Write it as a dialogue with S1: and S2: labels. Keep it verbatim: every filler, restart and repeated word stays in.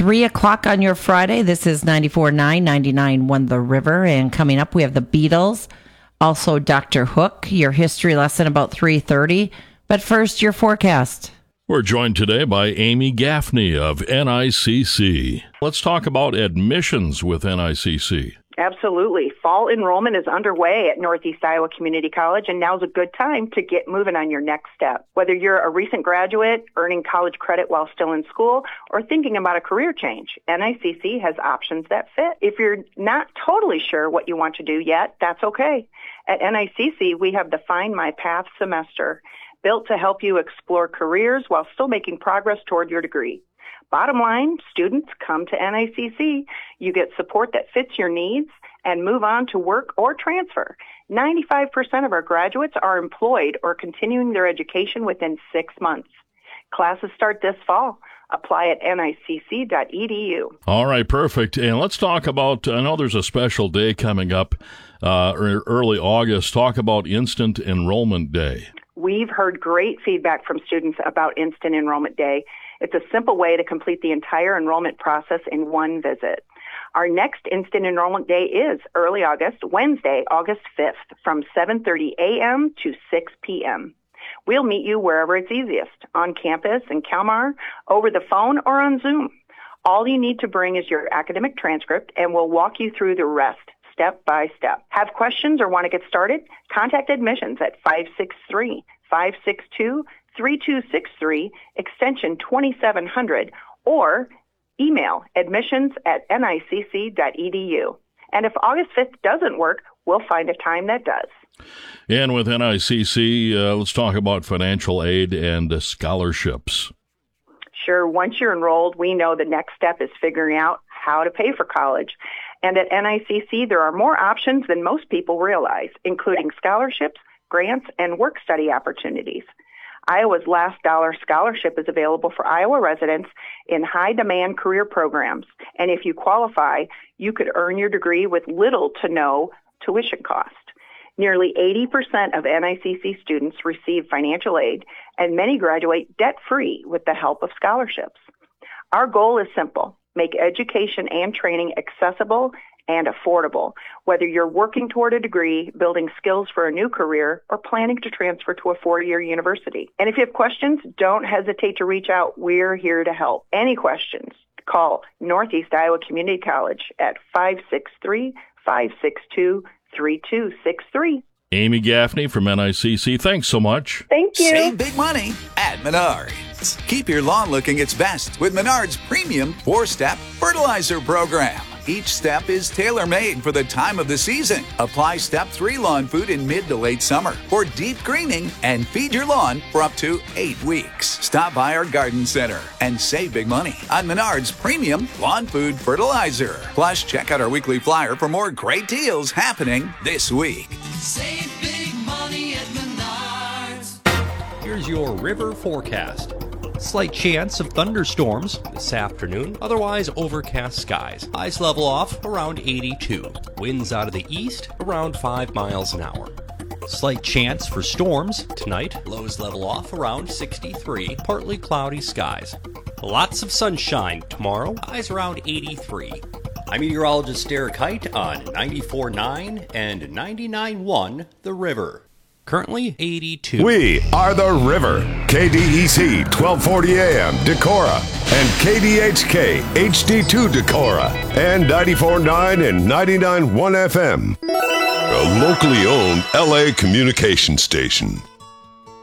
S1: three o'clock on your Friday. This is ninety-four point nine, ninety-nine point one The River. And coming up, we have the Beatles, also Doctor Hook, your history lesson about three thirty. But first, your forecast.
S2: We're joined today by Amy Gaffney of N I C C. Let's talk about admissions with N I C C.
S3: Absolutely. Fall enrollment is underway at Northeast Iowa Community College, and now's a good time to get moving on your next step. Whether you're a recent graduate, earning college credit while still in school, or thinking about a career change, N I C C has options that fit. If you're not totally sure what you want to do yet, that's okay. At N I C C, we have the Find My Path semester, built to help you explore careers while still making progress toward your degree. Bottom line, students come to N I C C. You get support that fits your needs and move on to work or transfer. ninety-five percent of our graduates are employed or continuing their education within six months. Classes start this fall. Apply at N I C C dot E D U.
S2: All right, perfect. And let's talk about, I know there's a special day coming up uh, early August. Talk about Instant Enrollment Day.
S3: We've heard great feedback from students about Instant Enrollment Day. It's a simple way to complete the entire enrollment process in one visit. Our next Instant Enrollment Day is early August, Wednesday, August fifth, from seven thirty a.m. to six p.m. We'll meet you wherever it's easiest, on campus, in Kalmar, over the phone, or on Zoom. All you need to bring is your academic transcript, and we'll walk you through the rest, step by step. Have questions or want to get started? Contact admissions at five six three, five six two, three two six three, extension twenty-seven hundred, or email admissions at N I C C dot E D U. And if August fifth doesn't work, we'll find a time that does.
S2: And with N I C C, uh, let's talk about financial aid and uh, scholarships.
S3: Sure. Once you're enrolled, we know the next step is figuring out how to pay for college. And at N I C C, there are more options than most people realize, including scholarships, grants, and work study opportunities. Iowa's Last Dollar Scholarship is available for Iowa residents in high-demand career programs. And if you qualify, you could earn your degree with little to no tuition cost. Nearly eighty percent of N I C C students receive financial aid, and many graduate debt-free with the help of scholarships. Our goal is simple: make education and training accessible and affordable, whether you're working toward a degree, building skills for a new career, or planning to transfer to a four-year university. And if you have questions, don't hesitate to reach out. We're here to help. Any questions, call Northeast Iowa Community College at five six three, five six two, three two six three.
S2: Amy Gaffney from N I C C, thanks so much.
S3: Thank you.
S4: Save big money at Menards. Keep your lawn looking its best with Menards' premium four-step fertilizer program. Each step is tailor-made for the time of the season. Apply Step three lawn food in mid to late summer for deep greening and feed your lawn for up to eight weeks. Stop by our garden center and save big money on Menards' premium lawn food fertilizer. Plus, check out our weekly flyer for more great deals happening this week.
S5: Save big money at Menards.
S6: Here's your river forecast. Slight chance of thunderstorms this afternoon, otherwise overcast skies. Highs level off around eighty-two. Winds out of the east around five miles an hour. Slight chance for storms tonight. Lows level off around sixty-three. Partly cloudy skies. Lots of sunshine tomorrow. Highs around eighty-three. I'm meteorologist Derek Height on ninety-four point nine and ninety-nine point one The River. Currently eighty-two.
S7: We are The River. K D E C twelve forty A M Decorah and K D H K H D two Decorah and ninety-four point nine and ninety-nine point one F M. A locally owned L A communication station.